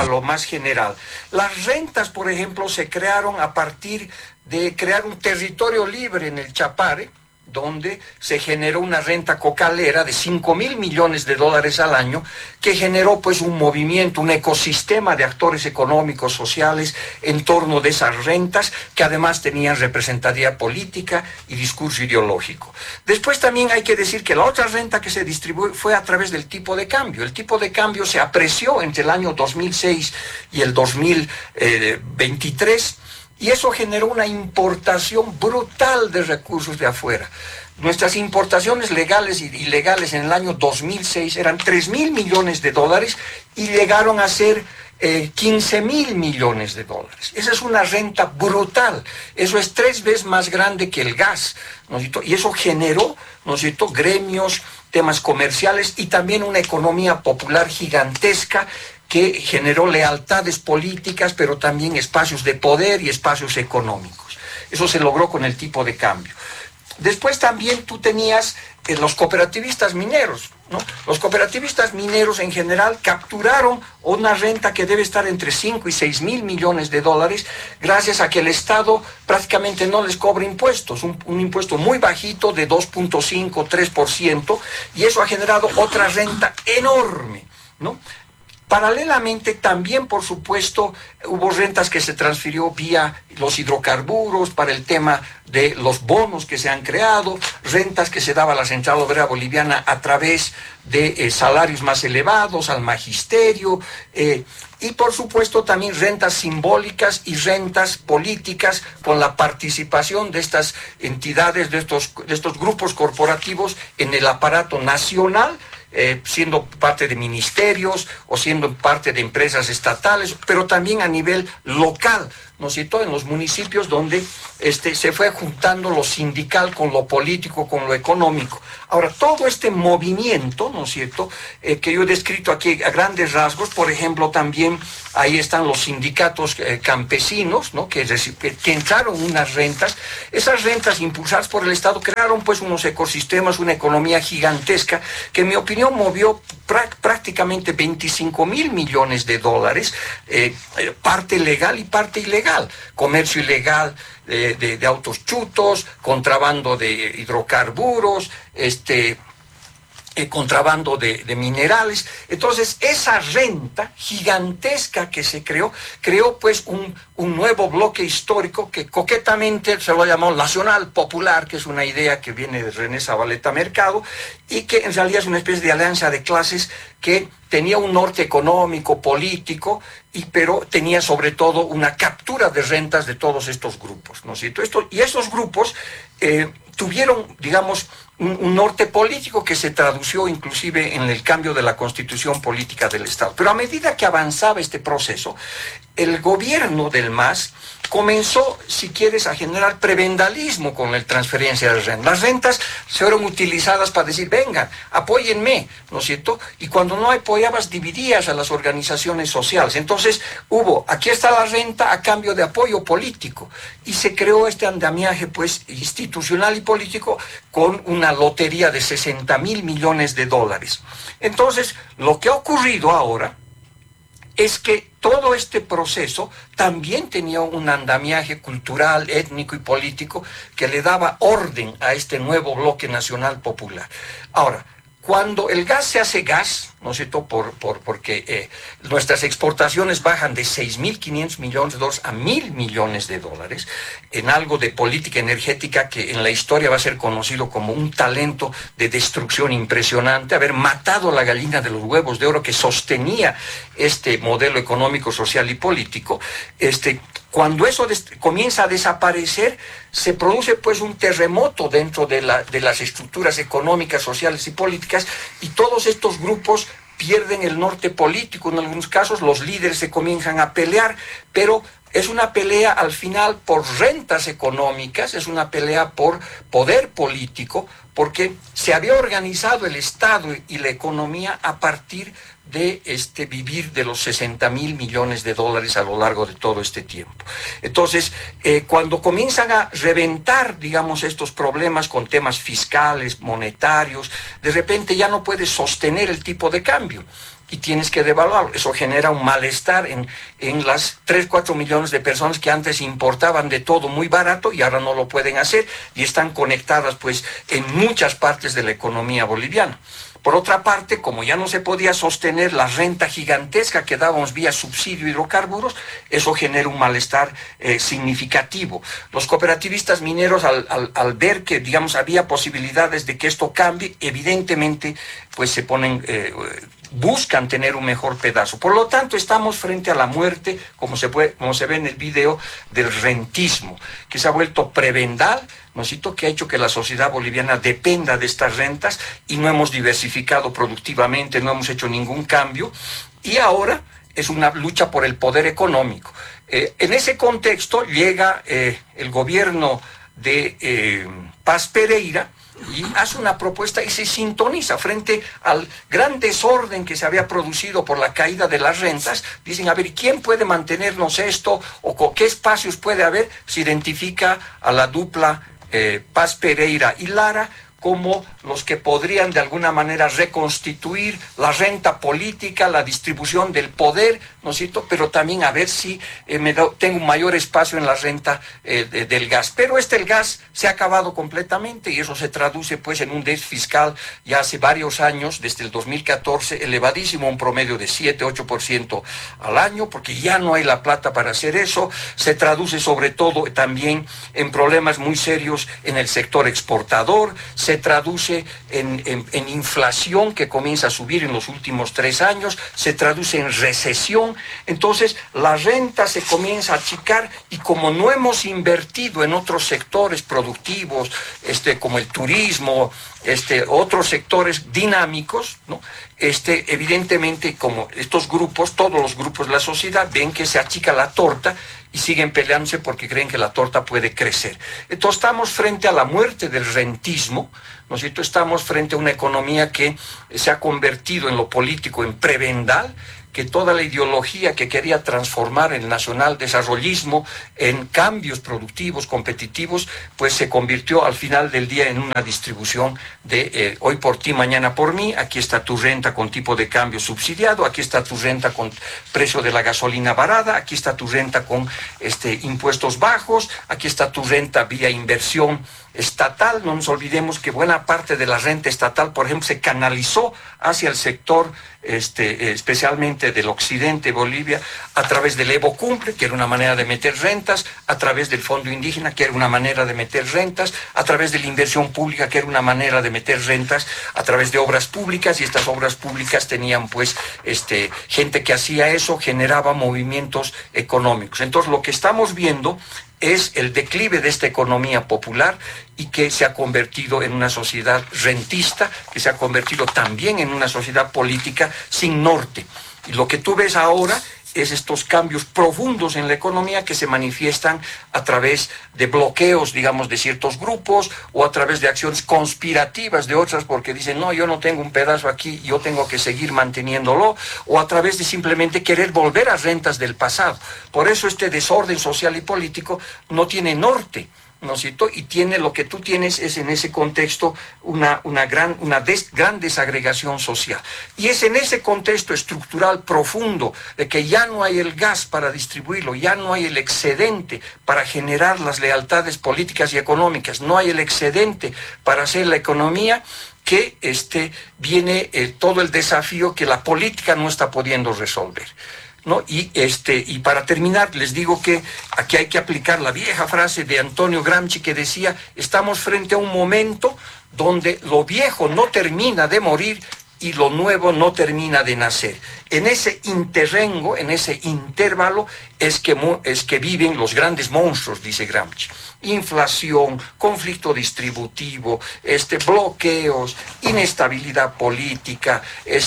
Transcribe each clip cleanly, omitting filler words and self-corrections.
a lo más general. Las rentas, por ejemplo, se crearon a partir de crear un territorio libre en el Chapare, donde se generó una renta cocalera de 5.000 millones de dólares al año, que generó pues un movimiento, un ecosistema de actores económicos, sociales, en torno de esas rentas, que además tenían representatividad política y discurso ideológico. Después también hay que decir que la otra renta que se distribuyó fue a través del tipo de cambio. El tipo de cambio se apreció entre el año 2006 y el 2023, y eso generó una importación brutal de recursos de afuera. Nuestras importaciones legales y ilegales en el año 2006 eran 3.000 millones de dólares y llegaron a ser 15.000 millones de dólares. Esa es una renta brutal. Eso es 3 veces más grande que el gas, ¿no es cierto? Y eso generó, ¿no es cierto?, gremios, temas comerciales y también una economía popular gigantesca que generó lealtades políticas, pero también espacios de poder y espacios económicos. Eso se logró con el tipo de cambio. Después también tú tenías los cooperativistas mineros, ¿no? Los cooperativistas mineros en general capturaron una renta que debe estar entre 5 y 6.000 millones de dólares, gracias a que el Estado prácticamente no les cobra impuestos, un impuesto muy bajito de 2.5, 3%, y eso ha generado otra renta enorme, ¿no? Paralelamente también, por supuesto, hubo rentas que se transfirió vía los hidrocarburos para el tema de los bonos que se han creado, rentas que se daba a la Central Obrera Boliviana a través de salarios más elevados, al magisterio, y por supuesto también rentas simbólicas y rentas políticas con la participación de estas entidades, de estos grupos corporativos en el aparato nacional, siendo parte de ministerios o siendo parte de empresas estatales, pero también a nivel local, ¿no es cierto?, en los municipios donde se fue juntando lo sindical con lo político, con lo económico. Ahora, todo este movimiento, ¿no es cierto?, que yo he descrito aquí a grandes rasgos, por ejemplo, también ahí están los sindicatos campesinos, ¿no?, que entraron unas rentas. Esas rentas impulsadas por el Estado crearon pues unos ecosistemas, una economía gigantesca, que en mi opinión movió prácticamente 25.000 millones de dólares, parte legal y parte ilegal, comercio ilegal de autos chutos, contrabando de hidrocarburos, contrabando de minerales. Entonces, esa renta gigantesca que se creó pues un nuevo bloque histórico que coquetamente se lo ha llamado nacional popular, que es una idea que viene de René Zabaleta Mercado, y que en realidad es una especie de alianza de clases que tenía un norte económico, político, pero tenía sobre todo una captura de rentas de todos estos grupos, ¿no es cierto? Y estos grupos tuvieron, digamos, un norte político que se tradució inclusive en el cambio de la constitución política del Estado. Pero a medida que avanzaba este proceso, el gobierno del MAS comenzó, si quieres, a generar prebendalismo con la transferencia de rentas. Las rentas fueron utilizadas para decir, vengan, apóyenme, ¿no es cierto? Y cuando no apoyabas, dividías a las organizaciones sociales. Entonces aquí está la renta a cambio de apoyo político. Y se creó este andamiaje, pues, institucional y político con una lotería de 60.000 millones de dólares. Entonces, lo que ha ocurrido ahora es que todo este proceso también tenía un andamiaje cultural, étnico y político que le daba orden a este nuevo bloque nacional popular. Ahora, cuando el gas se hace gas, ¿no es cierto?, porque nuestras exportaciones bajan de 6.500 millones de dólares a 1.000 millones de dólares, en algo de política energética que en la historia va a ser conocido como un talento de destrucción impresionante, haber matado la gallina de los huevos de oro que sostenía este modelo económico, social y político. Cuando eso comienza a desaparecer, se produce pues un terremoto dentro de las estructuras económicas, sociales y políticas, y todos estos grupos pierden el norte político. En algunos casos los líderes se comienzan a pelear, pero es una pelea al final por rentas económicas, es una pelea por poder político, porque se había organizado el Estado y la economía a partir de vivir de los 60.000 millones de dólares a lo largo de todo este tiempo. Entonces, cuando comienzan a reventar, digamos, estos problemas con temas fiscales, monetarios, de repente ya no puedes sostener el tipo de cambio. y tienes que devaluarlo. Eso genera un malestar en las 3, 4 millones de personas que antes importaban de todo muy barato y ahora no lo pueden hacer y están conectadas pues en muchas partes de la economía boliviana. Por otra parte, como ya no se podía sostener la renta gigantesca que dábamos vía subsidio de hidrocarburos, eso genera un malestar significativo. Los cooperativistas mineros, al ver que, digamos, había posibilidades de que esto cambie, evidentemente, pues se ponen... buscan tener un mejor pedazo. Por lo tanto, estamos frente a la muerte, como se ve en el video, del rentismo, que se ha vuelto prebendal, ¿no es cierto?, que ha hecho que la sociedad boliviana dependa de estas rentas y no hemos diversificado productivamente, no hemos hecho ningún cambio, y ahora es una lucha por el poder económico. En ese contexto llega el gobierno de Paz Pereira, y hace una propuesta y se sintoniza frente al gran desorden que se había producido por la caída de las rentas. Dicen, a ver, ¿quién puede mantenernos esto? ¿O qué espacios puede haber? Se identifica a la dupla Paz Pereira y Lara como los que podrían de alguna manera reconstituir la renta política, la distribución del poder, ¿no es cierto?, pero también a ver si tengo un mayor espacio en la renta del gas. Pero el gas se ha acabado completamente y eso se traduce pues en un déficit fiscal ya hace varios años, desde el 2014, elevadísimo, un promedio de 7-8% al año, porque ya no hay la plata para hacer eso. Se traduce sobre todo también en problemas muy serios en el sector exportador, se traduce en inflación que comienza a subir en los últimos 3 años, se traduce en recesión. Entonces la renta se comienza a achicar y como no hemos invertido en otros sectores productivos, como el turismo, otros sectores dinámicos, ¿no?, evidentemente como estos grupos, todos los grupos de la sociedad ven que se achica la torta y siguen peleándose porque creen que la torta puede crecer. Entonces estamos frente a la muerte del rentismo, ¿no es cierto? Estamos frente a una economía que se ha convertido en lo político en prebendal, que toda la ideología que quería transformar el nacional desarrollismo en cambios productivos, competitivos, pues se convirtió al final del día en una distribución de hoy por ti, mañana por mí. Aquí está tu renta con tipo de cambio subsidiado, aquí está tu renta con precio de la gasolina barata, aquí está tu renta con impuestos bajos, aquí está tu renta vía inversión estatal. No nos olvidemos que buena parte de la renta estatal, por ejemplo, se canalizó hacia el sector especialmente del occidente de Bolivia a través del Evo Cumple, que era una manera de meter rentas, a través del Fondo Indígena, que era una manera de meter rentas, a través de la inversión pública, que era una manera de meter rentas, a través de obras públicas, y estas obras públicas tenían pues gente que hacía eso, generaba movimientos económicos. Entonces lo que estamos viendo es el declive de esta economía popular y que se ha convertido en una sociedad rentista, que se ha convertido también en una sociedad política sin norte. Y lo que tú ves ahora es estos cambios profundos en la economía que se manifiestan a través de bloqueos, digamos, de ciertos grupos o a través de acciones conspirativas de otras porque dicen, no, yo no tengo un pedazo aquí, yo tengo que seguir manteniéndolo, o a través de simplemente querer volver a rentas del pasado. Por eso este desorden social y político no tiene norte, ¿no es cierto? Y tiene lo que tú tienes es en ese contexto una gran desagregación social. Y es en ese contexto estructural profundo de que ya no hay el gas para distribuirlo, ya no hay el excedente para generar las lealtades políticas y económicas, no hay el excedente para hacer la economía, que viene todo el desafío que la política no está pudiendo resolver, ¿no? Y para terminar, les digo que aquí hay que aplicar la vieja frase de Antonio Gramsci que decía, estamos frente a un momento donde lo viejo no termina de morir y lo nuevo no termina de nacer. En ese interrengo, en ese intervalo, es que viven los grandes monstruos, dice Gramsci. Inflación, conflicto distributivo, bloqueos, inestabilidad política,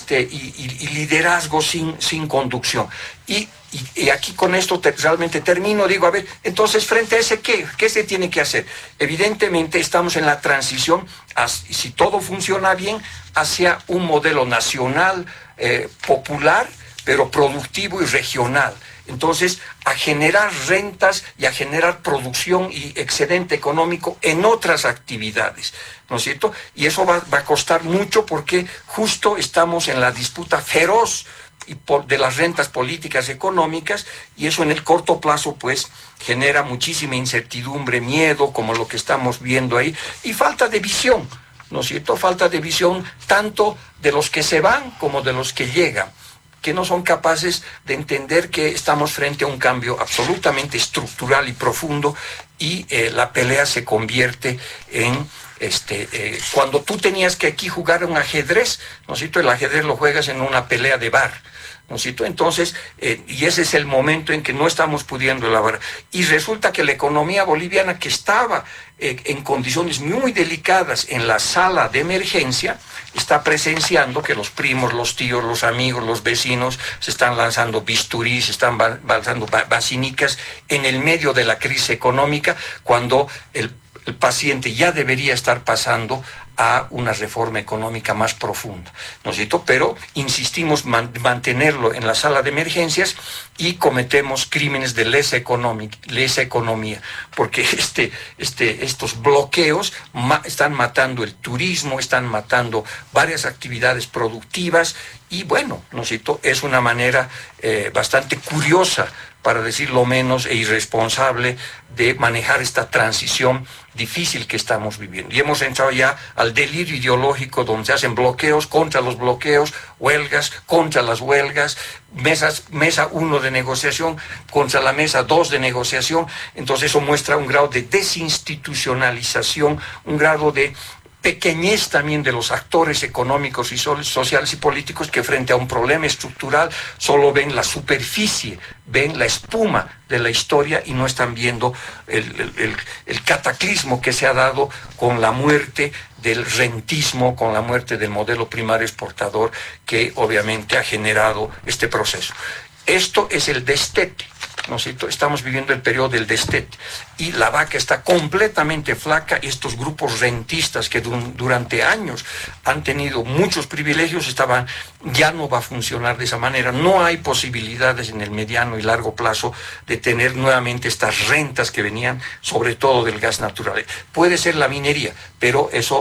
y liderazgo sin conducción. Y aquí con esto realmente termino, digo, a ver, entonces frente a ese, ¿qué se tiene que hacer? Evidentemente estamos en la transición, si todo funciona bien, hacia un modelo nacional, popular, pero productivo y regional. Entonces, a generar rentas y a generar producción y excedente económico en otras actividades, ¿no es cierto? Y eso va a costar mucho porque justo estamos en la disputa feroz de las rentas políticas económicas, y eso en el corto plazo pues genera muchísima incertidumbre, miedo, como lo que estamos viendo ahí, y falta de visión, ¿no es cierto? Falta de visión tanto de los que se van como de los que llegan, que no son capaces de entender que estamos frente a un cambio absolutamente estructural y profundo, y la pelea se convierte en cuando tú tenías que aquí jugar un ajedrez, ¿no es cierto? El ajedrez lo juegas en una pelea de bar, ¿no es cierto? Entonces, y ese es el momento en que no estamos pudiendo elaborar. Y resulta que la economía boliviana, que estaba en condiciones muy delicadas en la sala de emergencia, está presenciando que los primos, los tíos, los amigos, los vecinos se están lanzando bisturís, se están lanzando basinicas en el medio de la crisis económica, cuando el paciente ya debería estar pasando a una reforma económica más profunda, ¿no es cierto? Pero insistimos mantenerlo en la sala de emergencias y cometemos crímenes de lesa economía, porque estos bloqueos están matando el turismo, están matando varias actividades productivas, y bueno, ¿no es cierto? Es una manera bastante curiosa, para decirlo menos, e irresponsable de manejar esta transición difícil que estamos viviendo. Y hemos entrado ya al delirio ideológico, donde se hacen bloqueos contra los bloqueos, huelgas contra las huelgas, mesa 1 de negociación contra la mesa 2 de negociación. Entonces eso muestra un grado de desinstitucionalización, un grado de pequeñez también de los actores económicos y sociales y políticos, que frente a un problema estructural solo ven la superficie, ven la espuma de la historia, y no están viendo el cataclismo que se ha dado con la muerte del rentismo, con la muerte del modelo primario exportador, que obviamente ha generado este proceso. Esto es el destete, ¿no es cierto? Estamos viviendo el periodo del destete, y la vaca está completamente flaca, y estos grupos rentistas que durante años han tenido muchos privilegios ya no va a funcionar de esa manera. No hay posibilidades en el mediano y largo plazo de tener nuevamente estas rentas que venían sobre todo del gas natural. Puede ser la minería, pero eso